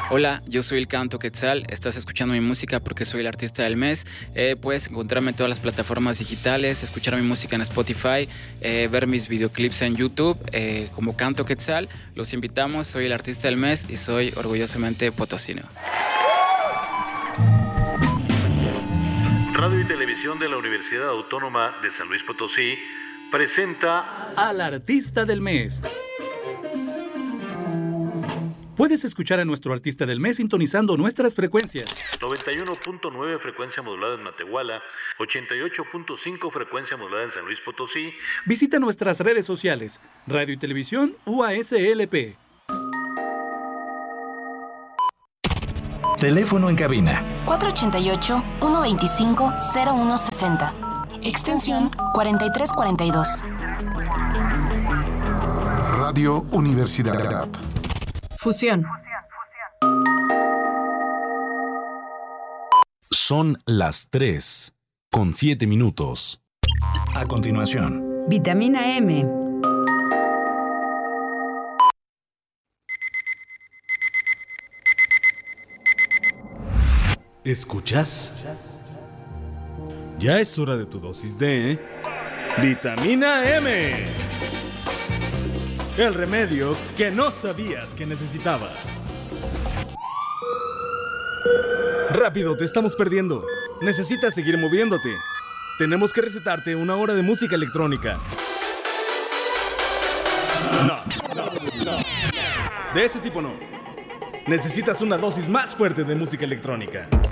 Hola, yo soy el Canto Quetzal, estás escuchando mi música porque soy el artista del mes. Puedes encontrarme en todas las plataformas digitales, escuchar mi música en Spotify, ver mis videoclips en YouTube como Canto Quetzal. Los invitamos, soy el artista del mes y soy orgullosamente potosino. Radio y Televisión de la Universidad Autónoma de San Luis Potosí presenta al artista del mes. Puedes escuchar a nuestro artista del mes sintonizando nuestras frecuencias. 91.9 frecuencia modulada en Matehuala, 88.5 frecuencia modulada en San Luis Potosí. Visita nuestras redes sociales, Radio y Televisión UASLP. Teléfono en cabina 488-125-0160. Extensión 4342. Radio Universidad. Fusión. Son las 3:07. A continuación, Vitamina M. ¿Escuchas? Ya es hora de tu dosis de Vitamina M. El remedio que no sabías que necesitabas. Rápido, te estamos perdiendo. Necesitas seguir moviéndote. Tenemos que recetarte una hora de música electrónica. No. De ese tipo no. Necesitas una dosis más fuerte de música electrónica.